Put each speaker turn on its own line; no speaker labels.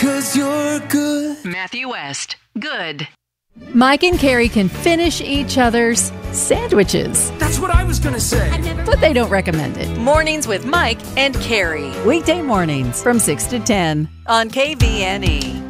'cause you're good.
Matthew West, good.
Mike and Carrie can finish each other's sandwiches,
That's what I was gonna say.
but they don't recommend it.
Mornings with Mike and Carrie
Weekday mornings from 6 to 10.
on KVNE.